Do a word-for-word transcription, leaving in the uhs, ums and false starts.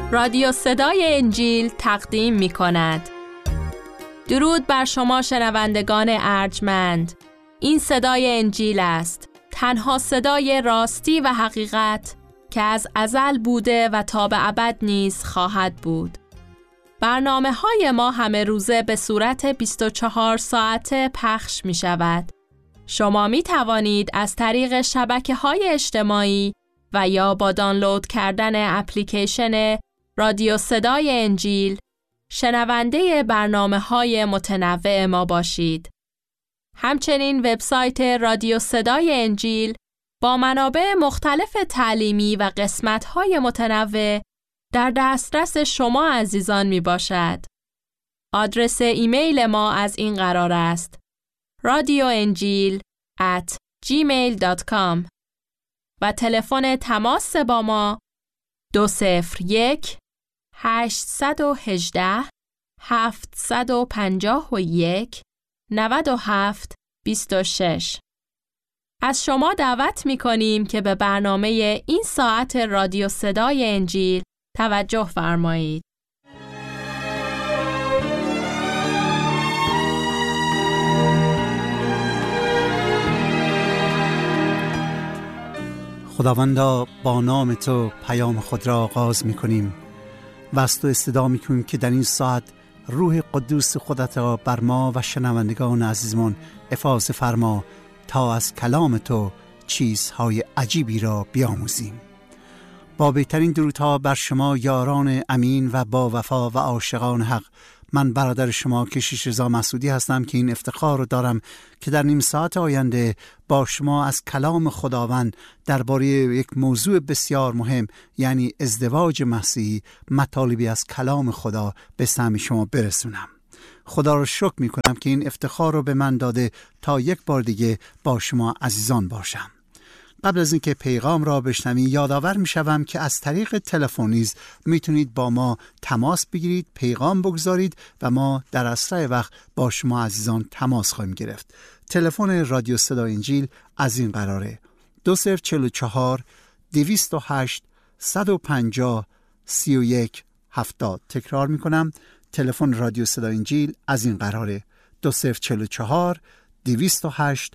رادیو صدای انجیل تقدیم می کند. درود بر شما شنوندگان ارجمند. این صدای انجیل است، تنها صدای راستی و حقیقت که از ازل بوده و تا به ابد نیز خواهد بود. برنامه های ما همه روزه به صورت بیست و چهار ساعته پخش می شود. شما می توانید از طریق شبکه های اجتماعی و یا با دانلود کردن اپلیکیشن رادیو صدای انجیل شنونده برنامه های متنوع ما باشید. همچنین وبسایت رادیو صدای انجیل با منابع مختلف تعلیمی و قسمت های متنوع در دسترس شما عزیزان می باشد. آدرس ایمیل ما از این قرار است: رادیو انجیل ات جیمیل دات کام و تلفن تماس با ما دو صفر یک هشت یک هشت هفت پنج یک نه هفت دو شش. از شما دعوت می کنیم که به برنامه این ساعت رادیو صدای انجیل توجه فرمایید. خداوندا، با نام تو پیام خود را آغاز می کنیم و از تو استدعا می کنیم که در این ساعت روح قدوس خودت را بر ما و شنوندگان عزیزمان افاضه فرما تا از کلام تو چیزهای عجیبی را بیاموزیم. با بهترین درودها بر شما یاران امین و با وفا و عاشقان حق، من برادر شما کشیش رضا مسعودی هستم که این افتخار رو دارم که در نیم ساعت آینده با شما از کلام خداوند درباره یک موضوع بسیار مهم، یعنی ازدواج مسیحی، مطالبی از کلام خدا به سمع شما برسونم. خدا رو شکر می کنم که این افتخار رو به من داده تا یک بار دیگه با شما عزیزان باشم. قبل از اینکه پیغام را بشنوی، یادآور می‌شوم که از طریق تلفن نیز میتونید با ما تماس بگیرید، پیغام بگذارید و ما در اسرع وقت با شما عزیزان تماس خواهیم گرفت. تلفن رادیو صدای انجیل از این قراره: دو صفر چهار چهار دویست و هشت صد و پنجاه سی و یک هفتاد. تکرار میکنم، تلفن رادیو صدای انجیل از این قراره: دو صفر چهار چهار دویست و هشت